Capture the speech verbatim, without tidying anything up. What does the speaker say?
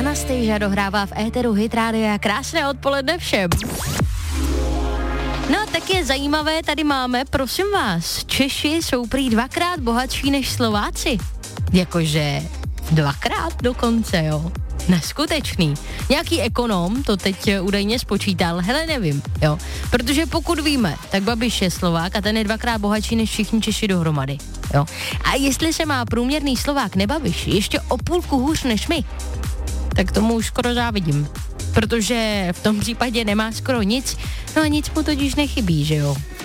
Anastasia dohrává v éteru Hit Rádia. Krásné odpoledne všem. No, tak je zajímavé, tady máme, prosím vás, Češi jsou prý dvakrát bohatší než Slováci. Jakože dvakrát dokonce, jo. Neskutečný. Nějaký ekonom to teď údajně spočítal, hele, nevím, jo. Protože pokud víme, tak Babiš je Slovák a ten je dvakrát bohatší než všichni Češi dohromady, jo. A jestli se má průměrný Slovák nebabiš ještě o půlku hůř než my, tak tomu už skoro závidím. Protože v tom případě nemá skoro nic, no a nic mu totiž nechybí, že jo.